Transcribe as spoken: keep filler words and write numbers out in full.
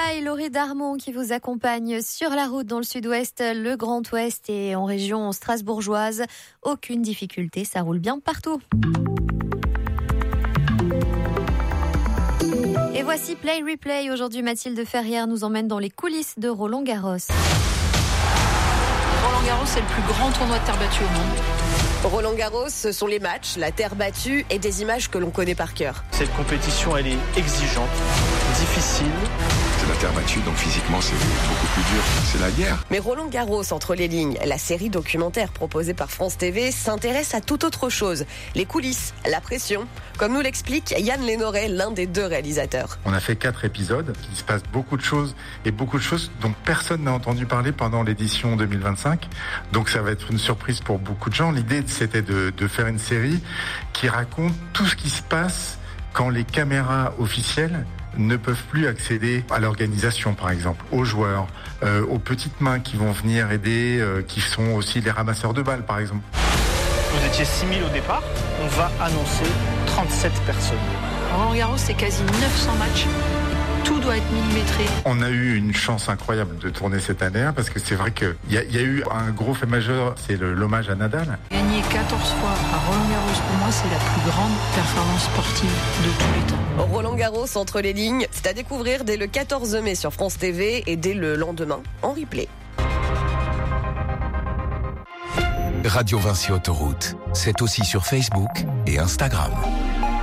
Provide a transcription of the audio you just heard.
Bye, Laurie Darmon qui vous accompagne sur la route dans le sud-ouest, le Grand Ouest et en région strasbourgeoise. Aucune difficulté, ça roule bien partout. Et voici Play Replay. Aujourd'hui, Mathilde Ferrière nous emmène dans les coulisses de Roland Garros. Roland Garros, c'est le plus grand tournoi de terre battue au monde. Roland Garros, ce sont les matchs, la terre battue et des images que l'on connaît par cœur. Cette compétition, elle est exigeante, difficile. C'est la terre battue, donc physiquement, c'est beaucoup plus dur. C'est la guerre. Mais Roland Garros, entre les lignes, la série documentaire proposée par France T V, s'intéresse à toute autre chose. Les coulisses, la pression. Comme nous l'explique Yann Lénoret, l'un des deux réalisateurs. On a fait quatre épisodes. Il se passe beaucoup de choses et beaucoup de choses dont personne n'a entendu parler pendant l'édition deux mille vingt-cinq. Donc ça va être une surprise pour beaucoup de gens. L'idée, c'était de, de faire une série qui raconte tout ce qui se passe quand les caméras officielles ne peuvent plus accéder à l'organisation, par exemple, aux joueurs, euh, aux petites mains qui vont venir aider, euh, qui sont aussi les ramasseurs de balles, par exemple. Vous étiez six mille au départ, on va annoncer trente-sept personnes. Roland Garros, c'est quasi neuf cents matchs. Tout doit être millimétré. On a eu une chance incroyable de tourner cette année, hein, parce que c'est vrai qu'il y, y a eu un gros fait majeur, c'est le, l'hommage à Nadal. Gagner quatorze fois à Roland Garros, pour moi, c'est la plus grande performance sportive de tous les temps. Roland Garros, entre les lignes, c'est à découvrir dès le quatorze mai sur France T V et dès le lendemain en replay. Radio Vinci Autoroute, c'est aussi sur Facebook et Instagram.